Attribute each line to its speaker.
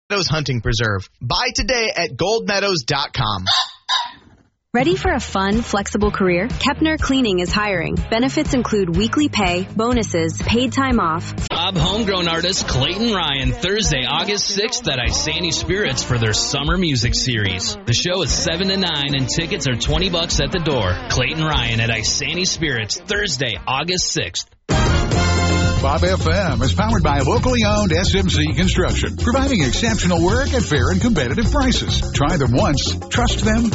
Speaker 1: Meadows Hunting Preserve. Buy today at goldmeadows.com.
Speaker 2: Ready for a fun, flexible career? Kepner Cleaning is hiring. Benefits include weekly pay, bonuses, paid time off.
Speaker 3: Bob homegrown artist Clayton Ryan, Thursday, August 6th at Isani Spirits for their summer music series. The show is 7 to 9 and tickets are $20 at the door. Clayton Ryan at Isani Spirits, Thursday, August 6th.
Speaker 4: Bob FM is powered by locally owned SMC Construction, providing exceptional work at fair and competitive prices. Try them once, trust them